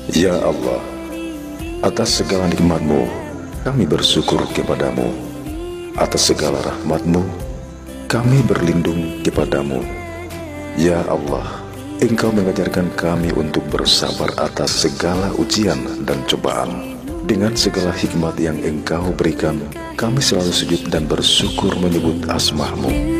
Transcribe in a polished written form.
Ya Allah, atas segala nikmat-Mu, kami bersyukur kepadamu. Atas segala rahmat-Mu, kami berlindung kepadamu. Ya Allah, Engkau mengajarkan kami untuk bersabar atas segala ujian dan cobaan. Dengan segala hikmat yang Engkau berikan, kami selalu sujud dan bersyukur menyebut asma-Mu.